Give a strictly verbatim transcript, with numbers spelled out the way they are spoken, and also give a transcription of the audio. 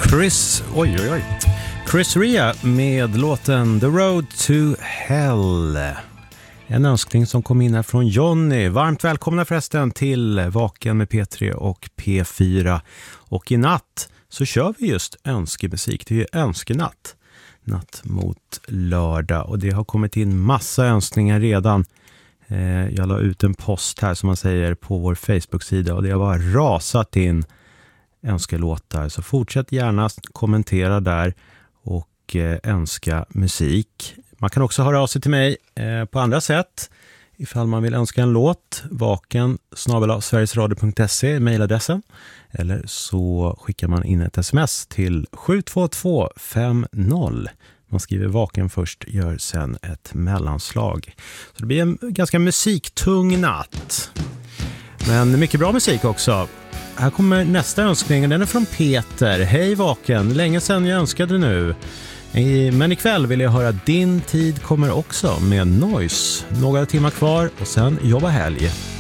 Chris, oj oj oj. Chris Rea med låten The Road to Hell. En önskning som kom in här från Johnny. Varmt välkomna förresten till Vaken med P tre och P fyra. Och i natt så kör vi just önskemusik. Det är ju önskenatt. Natt mot lördag. Och det har kommit in massa önskningar redan. Jag la ut en post här som man säger på vår Facebook-sida. Och det har bara rasat in önskelåtar. Så fortsätt gärna kommentera där och önska musik. Man kan också höra av sig till mig på andra sätt. Ifall man vill önska en låt, vaken snabel-a sverigesradio punkt se, mejladressen. Eller så skickar man in ett sms till sju två två fem noll. Man skriver vaken först, gör sen ett mellanslag. Så det blir en ganska musiktung natt. Men mycket bra musik också. Här kommer nästa önskning, den är från Peter. Hej Vaken, länge sedan jag önskade nu. Men ikväll vill jag höra Din tid kommer också med Noise. Några timmar kvar och sen jobba helg.